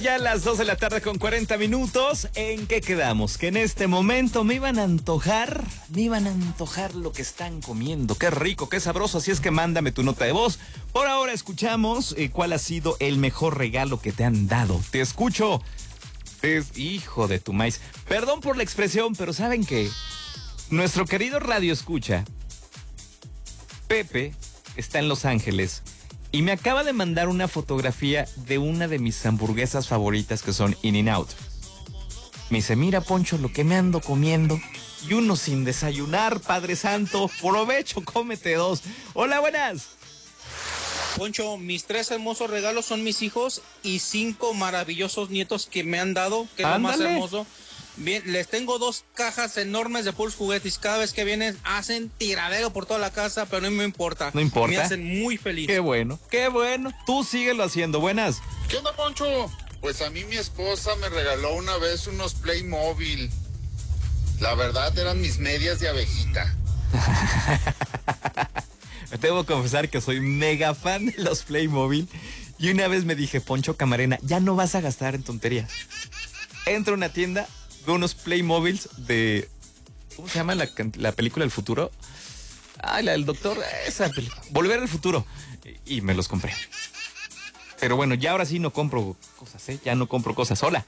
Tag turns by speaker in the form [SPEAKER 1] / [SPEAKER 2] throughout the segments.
[SPEAKER 1] Ya a las 2 de la tarde con 40 minutos. ¿En qué quedamos? Que en este momento me iban a antojar lo que están comiendo. Qué rico, qué sabroso. Así es que mándame tu nota de voz. Por ahora escuchamos cuál ha sido el mejor regalo que te han dado. Te escucho. Hijo de tu maíz. Perdón por la expresión, pero ¿saben qué? Nuestro querido radio escucha, Pepe, está en Los Ángeles y me acaba de mandar una fotografía de una de mis hamburguesas favoritas que son In-N-Out. Me dice, mira, Poncho, lo que me ando comiendo. Y uno sin desayunar, Padre Santo. Provecho, cómete 2. Hola, buenas.
[SPEAKER 2] Poncho, mis 3 hermosos regalos son mis hijos y 5 maravillosos nietos que me han dado, que es lo más hermoso. Bien, les tengo 2 cajas enormes de puros juguetes. Cada vez que vienen hacen tiradero por toda la casa, pero no me importa.
[SPEAKER 1] No importa.
[SPEAKER 2] Me hacen muy feliz.
[SPEAKER 1] Qué bueno, qué bueno. Tú síguelo haciendo. Buenas.
[SPEAKER 3] ¿Qué onda, Poncho? Pues a mí mi esposa me regaló una vez unos Playmobil. La verdad eran mis medias de abejita.
[SPEAKER 1] Debo confesar que soy mega fan de los Playmobil. Y una vez me dije, Poncho Camarena, ya no vas a gastar en tonterías. Entro a una tienda, veo unos Playmobils de... ¿Cómo se llama la película del futuro? Ah, la del doctor, esa película. Volver al futuro. Y me los compré. Pero bueno, ya ahora sí no compro cosas, ¿eh? Ya no compro cosas. Hola.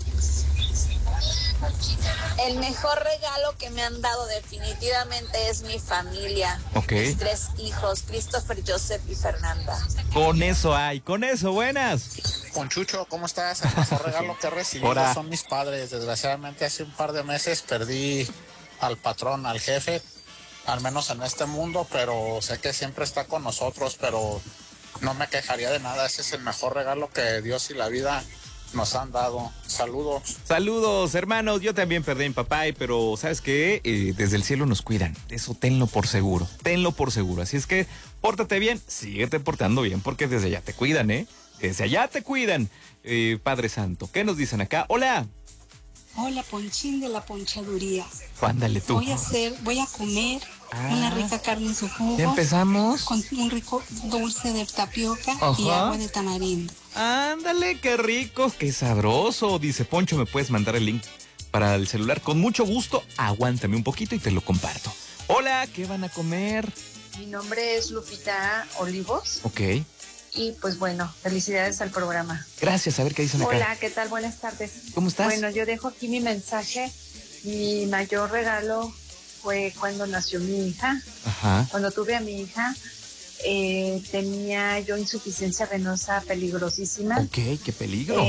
[SPEAKER 4] El mejor regalo que me han dado definitivamente es mi familia.
[SPEAKER 1] Ok.
[SPEAKER 4] Mis 3 hijos, Christopher, Joseph y Fernanda.
[SPEAKER 1] Con eso hay, con eso, buenas.
[SPEAKER 5] Ponchucho, ¿cómo estás? El mejor regalo que he recibido
[SPEAKER 1] Hola.
[SPEAKER 5] son mis padres. Desgraciadamente hace un par de meses perdí al patrón, al jefe, al menos en este mundo, pero sé que siempre está con nosotros, pero no me quejaría de nada. Ese es el mejor regalo que Dios y la vida nos han dado. Saludos.
[SPEAKER 1] Saludos, hermanos. Yo también perdí a mi papá, pero ¿sabes qué? Desde el cielo nos cuidan. Eso tenlo por seguro. Tenlo por seguro. Así es que pórtate bien, síguete portando bien, porque desde allá te cuidan, ¿eh? Desde allá te cuidan. Padre Santo, ¿qué nos dicen acá? Hola.
[SPEAKER 6] Hola, Ponchín de la Ponchaduría.
[SPEAKER 1] Ándale tú.
[SPEAKER 6] Voy a comer una rica carne en su jugo.
[SPEAKER 1] ¿Ya empezamos?
[SPEAKER 6] Con un rico dulce de tapioca y
[SPEAKER 1] Ajá.
[SPEAKER 6] agua de tamarindo.
[SPEAKER 1] Ándale, qué rico, qué sabroso. Dice Poncho, ¿me puedes mandar el link para el celular? Con mucho gusto, aguántame un poquito y te lo comparto. Hola, ¿qué van a comer?
[SPEAKER 7] Mi nombre es Lupita Olivos.
[SPEAKER 1] Ok.
[SPEAKER 7] Y pues bueno, felicidades al programa.
[SPEAKER 1] Gracias, a ver qué dicen acá.
[SPEAKER 7] Hola, ¿qué tal? Buenas tardes.
[SPEAKER 1] ¿Cómo estás?
[SPEAKER 7] Bueno, yo dejo aquí mi mensaje. Mi mayor regalo fue cuando nació mi hija.
[SPEAKER 1] Ajá.
[SPEAKER 7] Cuando tuve a mi hija, tenía yo insuficiencia venosa peligrosísima.
[SPEAKER 1] Ok, qué peligro.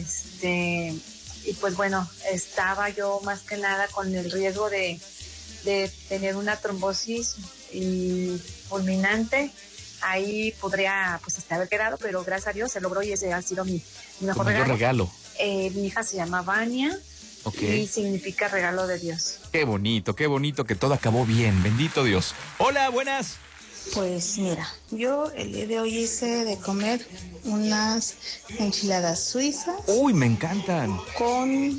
[SPEAKER 7] Y pues bueno, estaba yo más que nada con el riesgo de tener una trombosis fulminante. Ahí podría pues haber quedado, pero gracias a Dios se logró y ese ha sido mi mejor regalo. Mi hija se llama Vania.
[SPEAKER 1] Okay.
[SPEAKER 7] Y significa regalo de Dios.
[SPEAKER 1] Qué bonito que todo acabó bien. Bendito Dios. Hola, buenas.
[SPEAKER 8] Pues mira, yo el día de hoy hice de comer unas enchiladas suizas.
[SPEAKER 1] Uy, me encantan.
[SPEAKER 8] Con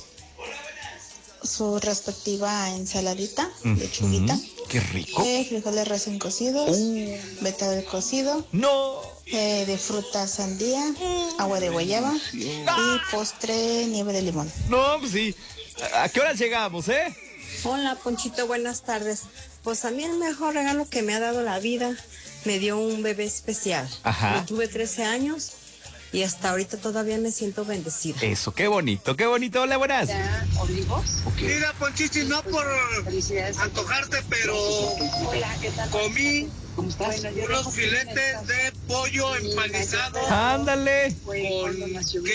[SPEAKER 8] su respectiva ensaladita, lechuguita.
[SPEAKER 1] Qué rico.
[SPEAKER 8] Frijoles recién cocidos, betabel cocido.
[SPEAKER 1] No.
[SPEAKER 8] De fruta sandía, agua de guayaba y postre nieve de limón.
[SPEAKER 1] No, pues sí. ¿A qué horas llegamos,
[SPEAKER 9] Hola, Ponchito, buenas tardes. Pues a mí el mejor regalo que me ha dado la vida me dio un bebé especial.
[SPEAKER 1] Ajá.
[SPEAKER 9] Yo tuve 13 años y hasta ahorita todavía me siento bendecida.
[SPEAKER 1] Eso, qué bonito, qué bonito. Hola, buenas.
[SPEAKER 7] Olivos.
[SPEAKER 1] Okay.
[SPEAKER 2] Mira, Ponchichi, no por antojarte, pero comí unos filetes de pollo empanizado.
[SPEAKER 1] Ándale.
[SPEAKER 2] Con